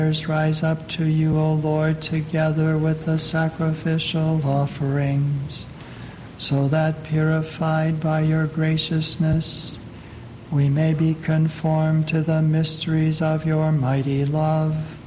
rise up to you, O Lord, together with the sacrificial offerings, so that, purified by your graciousness, we may be conformed to the mysteries of your mighty love.